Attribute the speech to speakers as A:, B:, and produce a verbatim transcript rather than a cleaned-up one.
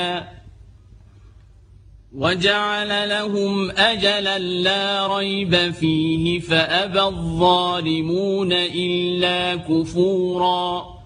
A: وجعل لهم أجلا لا ريب فيه فأبى الظالمون إلا كفورا